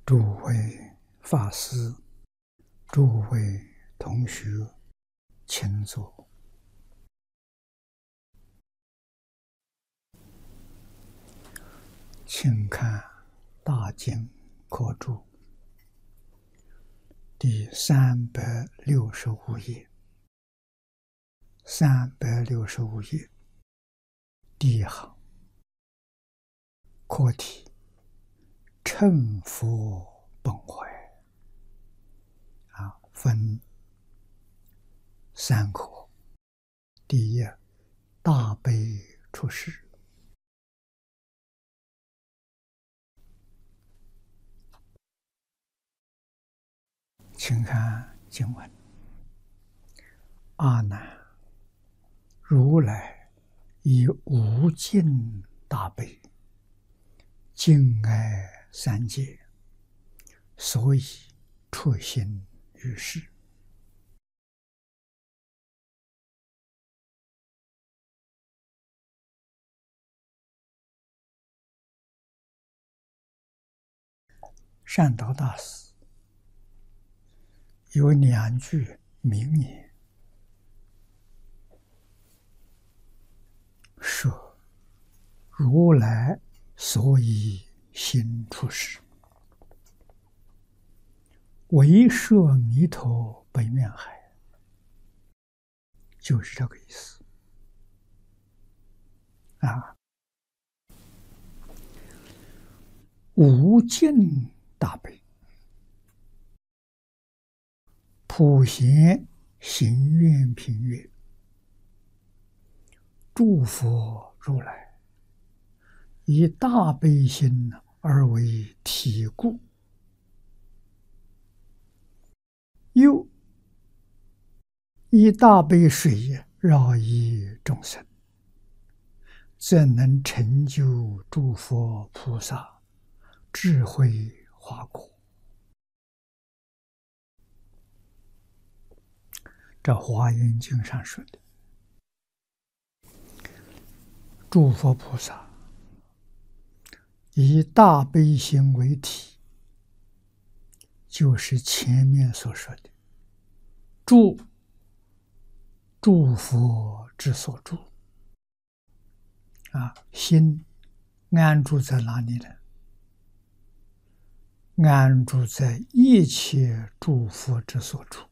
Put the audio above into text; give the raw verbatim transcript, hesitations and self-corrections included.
诸位法师、诸位同学，请坐。请看《大经科注》第三百六十五页，三百六十五页第一行，课题：乘佛本怀。啊，分三课。第一，大悲出世。请看经文：阿难，如来以无尽大悲，敬爱三界，所以出现于世。善导大师有两句名言，说：如来所以行出世，为摄弥陀本愿海，就是这个意思啊。无尽大悲，普贤行愿品曰：诸佛如来以大悲心而为体故，又以大悲水饶益众生，则能成就诸佛菩萨智慧华果。这华严经上说的，诸佛菩萨以大悲心为体，就是前面所说的住诸佛之所住啊，心安住在哪里呢？安住在一切诸佛之所住。